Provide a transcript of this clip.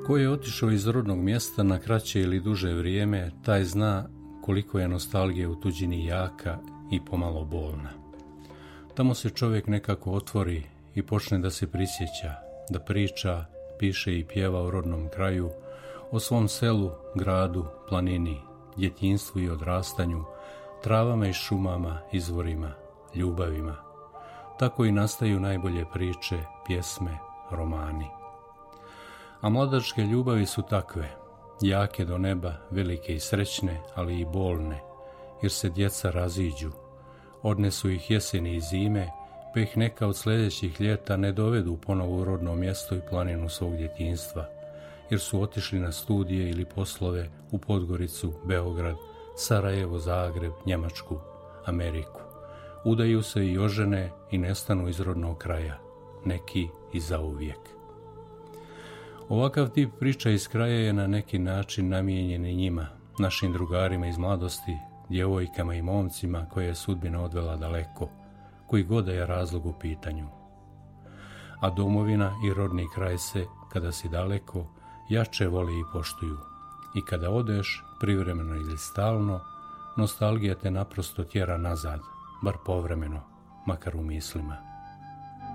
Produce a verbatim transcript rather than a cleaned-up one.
Ko je otišao iz rodnog mjesta na kraće ili duže vrijeme, taj zna koliko je nostalgija u tuđini jaka i pomalo bolna. Tamo se čovjek nekako otvori i počne da se prisjeća, da priča, piše i pjeva o rodnom kraju, o svom selu, gradu, planini, djetinjstvu i odrastanju, travama i šumama, izvorima, ljubavima. Tako i nastaju najbolje priče, pjesme, romani. A mladačke ljubavi su takve, jake do neba, velike i srećne, ali i bolne, jer se djeca raziđu. Odnesu ih jeseni i zime, pa ih neka od sljedećih ljeta ne dovedu ponovo u rodno mjesto i planinu svog djetinjstva, jer su otišli na studije ili poslove u Podgoricu, Beograd, Sarajevo, Zagreb, Njemačku, Ameriku. Udaju se i ožene i nestanu iz rodnog kraja, neki i zauvijek. Ovakav tip priča iz kraja je na neki način namijenjen i njima, našim drugarima iz mladosti, djevojkama i momcima koje je sudbina odvela daleko, koji god da je razlog u pitanju. A domovina i rodni kraj se, kada si daleko, jače voli i poštuju. I kada odeš, privremeno ili stalno, nostalgija te naprosto tjera nazad, bar povremeno, makar u mislima.